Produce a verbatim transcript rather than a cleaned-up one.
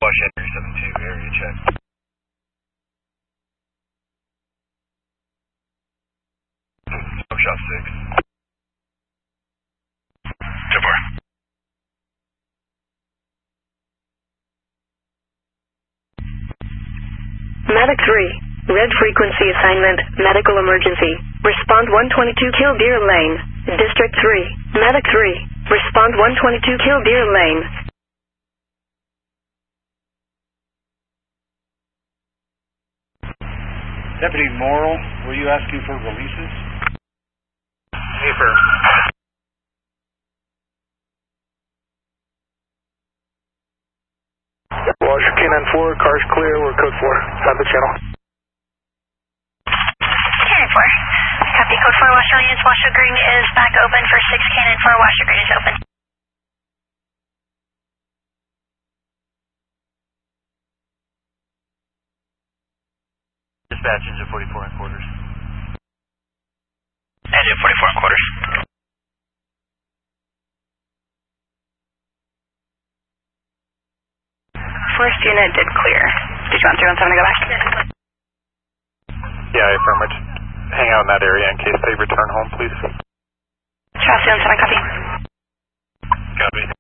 Washington seven two, area check. Smoke shop six. So far. Medic three, red frequency assignment, medical emergency. Respond one twenty-two Killdeer Lane. District three, Medic three, respond one twenty-two Killdeer Lane. Deputy Morrill, were you asking for releases? Paper. Washer K nine four, car's clear, we're code four, stop the channel. K nine four, copy code four, Washoe units, Washoe Green is back open for six, K nine four, Washoe Green is open. Dispatch engine forty-four and quarters. Engine forty-four and quarters. First unit did clear. Did you want three one seven to go back? Yeah, affirmative. Hang out in that area in case they return home, please. Charles, three one seven, copy. Copy.